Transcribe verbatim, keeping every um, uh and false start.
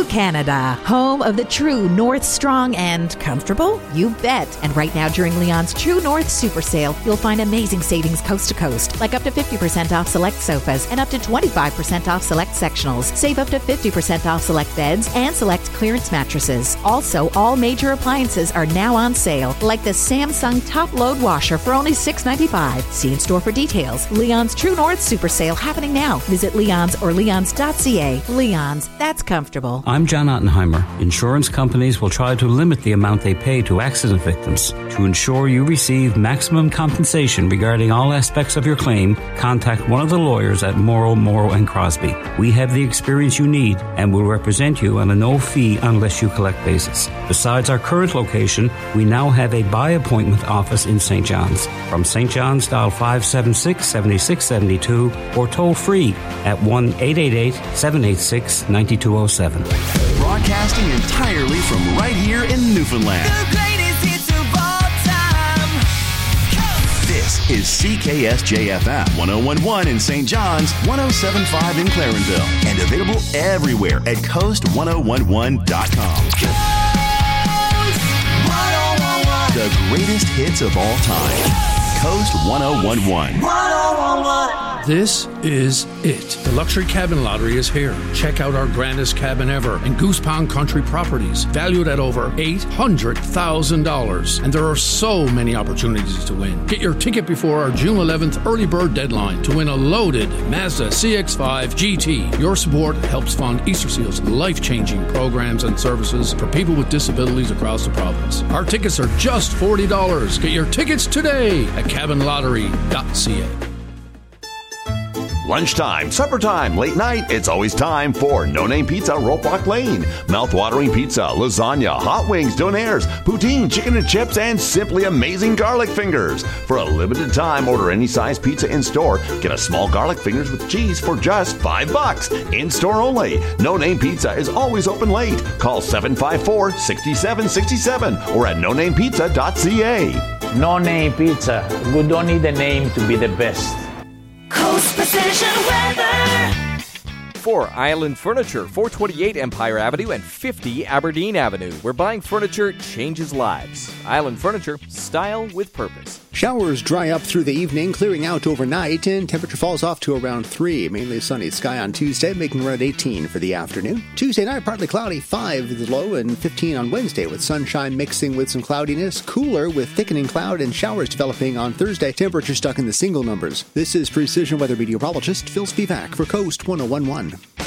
True Canada, home of the true North strong and comfortable? You bet. And right now during Leon's True North Super Sale, you'll find amazing savings coast to coast, like up to fifty percent off select sofas and up to twenty-five percent off select sectionals. Save up to fifty percent off select beds and select clearance mattresses. Also, all major appliances are now on sale, like the Samsung top load washer for only six dollars and ninety-five cents. See in store for details. Leon's True North Super Sale happening now. Visit Leon's or leons dot c a. Leon's, that's comfortable. I'm John Ottenheimer. Insurance companies will try to limit the amount they pay to accident victims. To ensure you receive maximum compensation regarding all aspects of your claim, contact one of the lawyers at Morrow, Morrow and Crosby. We have the experience you need and will represent you on a no-fee unless you collect basis. Besides our current location, we now have a by-appointment office in Saint John's. From Saint John's, dial five seven six, seven six seven two or toll free at one eight eight eight, seven eight six, nine two zero seven. Broadcasting entirely from right here in Newfoundland. The greatest hits of all time. Coast. This is C K S J F M one oh one point one in Saint John's, one oh seven point five in Clarenville, and available everywhere at coast one oh one one dot com. Coast one oh one one. The greatest hits of all time. Coast one oh one one. one oh one one. This is it. The Luxury Cabin Lottery is here. Check out our grandest cabin ever in Goose Pond Country Properties, valued at over eight hundred thousand dollars. And there are so many opportunities to win. Get your ticket before our June eleventh early bird deadline to win a loaded Mazda C X five G T. Your support helps fund Easter Seal's life-changing programs and services for people with disabilities across the province. Our tickets are just forty dollars. Get your tickets today at cabin lottery dot c a. Lunchtime, supper time, late night, it's always time for No Name Pizza, Rope Walk Lane. Mouth-watering pizza, lasagna, hot wings, donaires, poutine, chicken and chips, and simply amazing garlic fingers. For a limited time, order any size pizza in-store. Get a small garlic fingers with cheese for just five bucks. In-store only. No Name Pizza is always open late. Call seven five four, six seven six seven or at no name pizza dot c a. No Name Pizza. We don't need a name to be the best. Coast Precision Weather. For Island Furniture, four twenty-eight Empire Avenue and fifty Aberdeen Avenue, where buying furniture changes lives. Island Furniture, style with purpose. Showers dry up through the evening, clearing out overnight, and temperature falls off to around three. Mainly sunny sky on Tuesday, making around eighteen for the afternoon. Tuesday night, partly cloudy, five the low, and fifteen on Wednesday, with sunshine mixing with some cloudiness. Cooler with thickening cloud and showers developing on Thursday. Temperature stuck in the single numbers. This is Precision Weather Meteorologist Phil Spivak for Coast one oh one point one.